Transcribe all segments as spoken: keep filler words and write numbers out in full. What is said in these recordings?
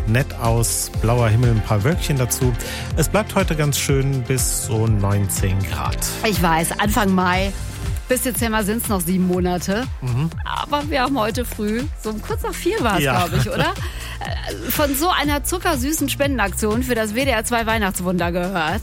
nett aus. Blauer Himmel, ein paar Wölkchen dazu. Es bleibt heute ganz schön bis so neunzehn Grad. Ich weiß, Anfang Mai. Bis Dezember sind es noch sieben Monate. Mhm. Aber wir haben heute früh, so kurz nach vier war es, ja. glaube ich, oder? Von so einer zuckersüßen Spendenaktion für das W D R zwei Weihnachtswunder gehört.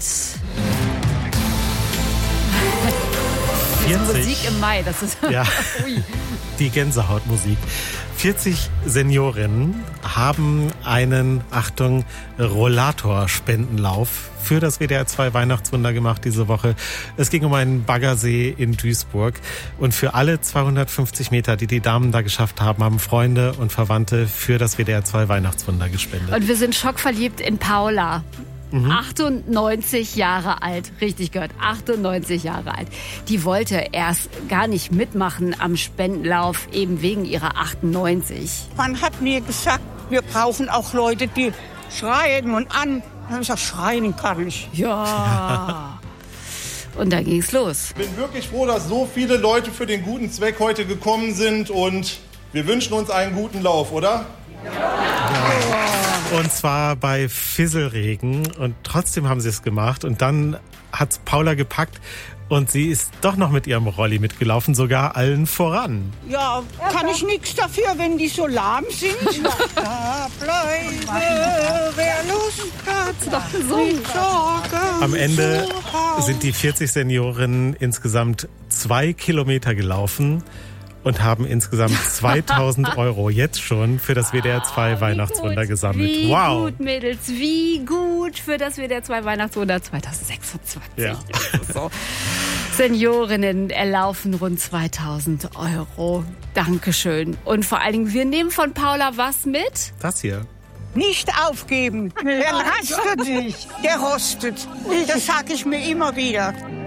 vierzig Musik im Mai, das ist... Ja, die Gänsehautmusik. vierzig Seniorinnen haben einen, Achtung, Rollator-Spendenlauf für das W D R zwei Weihnachtswunder gemacht diese Woche. Es ging um einen Baggersee in Duisburg. Und für alle zweihundertfünfzig Meter, die die Damen da geschafft haben, haben Freunde und Verwandte für das W D R zwei Weihnachtswunder gespendet. Und wir sind schockverliebt in Paula. Mhm. achtundneunzig Jahre alt, richtig gehört, achtundneunzig Jahre alt. Die wollte erst gar nicht mitmachen am Spendenlauf, eben wegen ihrer achtundneunzig. Man hat mir gesagt, wir brauchen auch Leute, die schreien und an. Dann habe ich gesagt, schreien kann ich. Ja. Und dann ging's los. Ich bin wirklich froh, dass so viele Leute für den guten Zweck heute gekommen sind und wir wünschen uns einen guten Lauf, oder? Ja. Und zwar bei Fisselregen und trotzdem haben sie es gemacht und dann hat's Paula gepackt und sie ist doch noch mit ihrem Rolli mitgelaufen, sogar allen voran. Ja, kann ich nichts dafür, wenn die so lahm sind. Da bleibe, wer Lust hat, doch gesungen. Am Ende sind die vierzig Seniorinnen insgesamt zwei Kilometer gelaufen und haben insgesamt zweitausend Euro jetzt schon für das W D R zwei Weihnachtswunder gut, gesammelt. Wie wow. gut, Mädels, wie gut für das W D R zwei Weihnachtswunder zweitausendsechsundzwanzig. Ja. So. Seniorinnen erlaufen rund zweitausend Euro. Dankeschön. Und vor allen Dingen, wir nehmen von Paula was mit? Das hier. Nicht aufgeben. Der rastet nicht. Der rostet. Das sage ich mir immer wieder.